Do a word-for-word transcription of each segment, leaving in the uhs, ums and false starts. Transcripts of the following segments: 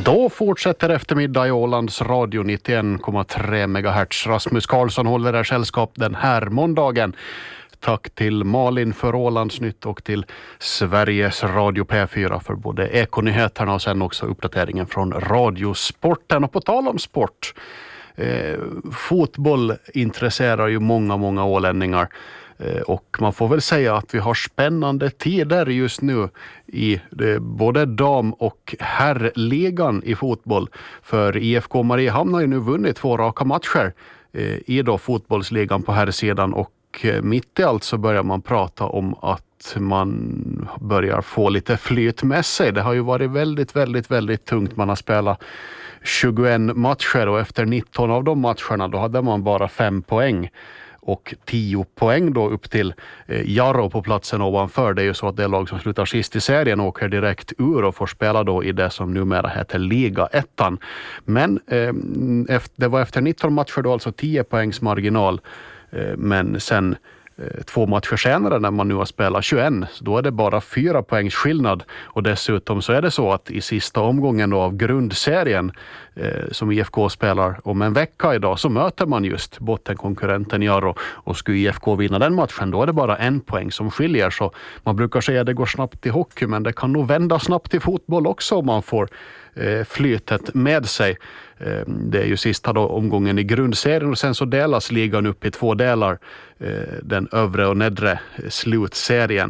Då fortsätter eftermiddag i Ålands radio nittioen komma tre megahertz. Rasmus Karlsson håller er sällskap den här måndagen. Tack till Malin för Ålandsnytt och till Sveriges Radio P fyra för både Ekonyheterna och sen också uppdateringen från Radiosporten. Och på tal om sport, eh, fotboll intresserar ju många, många ålänningar. Och man får väl säga att vi har spännande tider just nu i både dam- och herrligan i fotboll. För I F K Mariehamn har ju nu vunnit två raka matcher i då fotbollsligan på herrsidan. Och mitt i allt så börjar man prata om att man börjar få lite flyt med sig. Det har ju varit väldigt, väldigt, väldigt tungt. Man har spelat tjugoen matcher och efter nitton av de matcherna då hade man bara fem poäng. Och tio poäng då upp till eh, Jarro på platsen ovanför. Det är ju så att det lag som slutar sist i serien åker direkt ur och får spela då i det som numera heter Liga ettan. Men eh, efter, det var efter nitton matcher då alltså tio poängs marginal. Eh, men sen eh, två matcher senare när man nu har spelat tjugoen så då är det bara fyra poängs skillnad. Och dessutom så är det så att i sista omgången då av grundserien eh, som I F K spelar om en vecka idag så möter man just bottenkonkurrenten Jarro. Och skulle I F K vinna den matchen då är det bara en poäng som skiljer. Så man brukar säga att det går snabbt i hockey, men det kan nog vända snabbt i fotboll också om man får eh, flytet med sig. Eh, det är ju sista då omgången i grundserien och sen så delas ligan upp i två delar. Eh, den övre och nedre slutserien.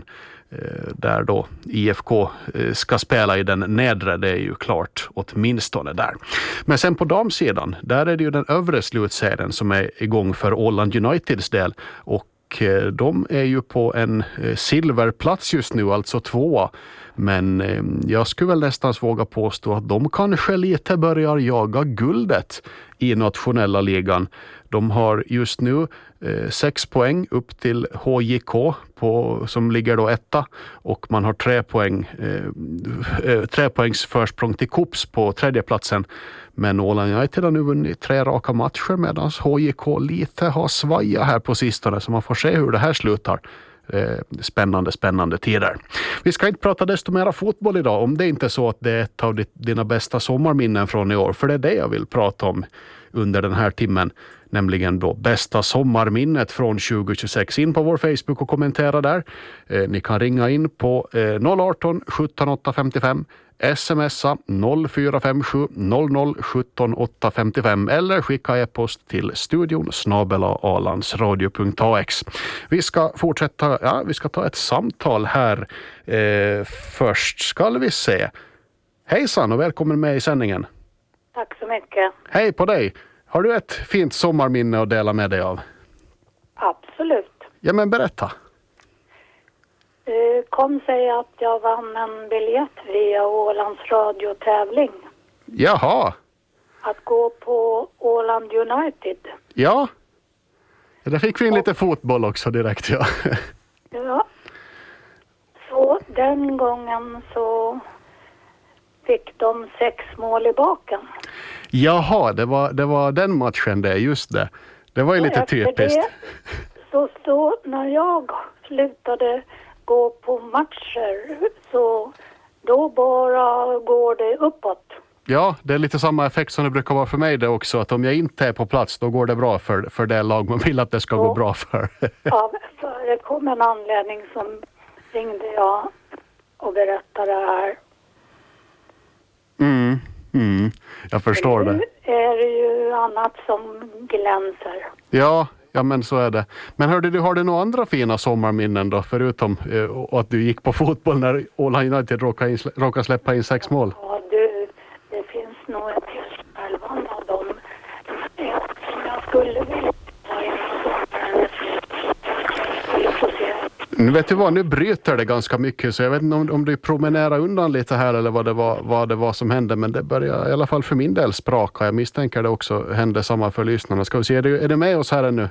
Där då I F K ska spela i den nedre, det är ju klart åtminstone där. Men sen på damsidan, där är det ju den övre slutserien som är igång för Åland Uniteds del. Och de är ju på en silverplats just nu, alltså tvåa. Men jag skulle väl nästan våga påstå att de kanske lite börjar jaga guldet i nationella ligan. De har just nu eh, sex poäng upp till H J K på, som ligger då etta. Och man har tre poäng, eh, tre poängs försprång till Kops på tredje platsen. Men Åland United har nu vunnit tre raka matcher medan H J K lite har svajat här på sistone. Så man får se hur det här slutar. Spännande, spännande tider. Vi ska inte prata desto mera fotboll idag om det inte är så att det är ett av dina bästa sommarminnen från i år. För det är det jag vill prata om under den här timmen. Nämligen då bästa sommarminnet från tjugo tjugosex. In på vår Facebook och kommentera där. Eh, ni kan ringa in på eh, noll arton sjutton åtta femtiofem. Smsa noll fyra fem sju noll noll sjutton åtta femtiofem eller skicka e-post till studion snabel-a alandsradio punkt a x. Vi ska fortsätta, ja, vi ska ta ett samtal här. Eh, först ska vi se. Hejsan och välkommen med i sändningen. Tack så mycket. Hej på dig. Har du ett fint sommarminne att dela med dig av? Absolut. Ja, men berätta. Det kom sig att jag vann en biljett via Ålands radiotävling. Jaha. Att gå på Åland United. Ja. Där fick vi in lite fotboll också direkt, ja. Ja. Så den gången så fick de sex mål i baken. Jaha, det var, det var den matchen det, just det. Det var ju och lite typiskt. Det, så, så när jag slutade gå på matcher så då bara går det uppåt. Ja, det är lite samma effekt som det brukar vara för mig det också. Att om jag inte är på plats då går det bra för, för det lag man vill att det ska så, gå bra för. Ja, för det kom en anledning som ringde jag och berättade här. Mm, mm, jag förstår nu det. Nu är det ju annat som glänser. Ja, ja men så är det. Men hörde du, har du några andra fina sommarminnen då? Förutom eh, att du gick på fotboll när Åland United råkade, in, råkade släppa in sex mål. Ja, du, det finns nog ett till elvan av dem som jag skulle vilja ta in på sommaren. Skulle få se. Nu vet du vad, nu bryter det ganska mycket så jag vet inte om, om du promenerar undan lite här eller vad det, var, vad det var som hände, men det börjar i alla fall för min del spraka. Jag misstänker det också hände samma för lyssnarna. Ska vi se, är du, är du med oss här ännu?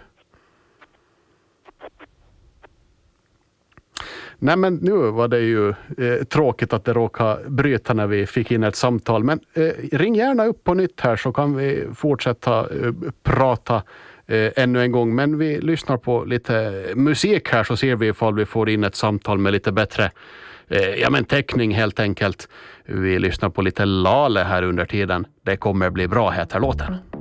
Nej, men nu var det ju eh, tråkigt att det råkade bryta när vi fick in ett samtal. Men eh, ring gärna upp på nytt här så kan vi fortsätta eh, prata eh, ännu en gång. Men vi lyssnar på lite musik här så ser vi ifall vi får in ett samtal med lite bättre eh, ja, men täckning helt enkelt. Vi lyssnar på lite Lale här under tiden. Det kommer bli bra, heter låten.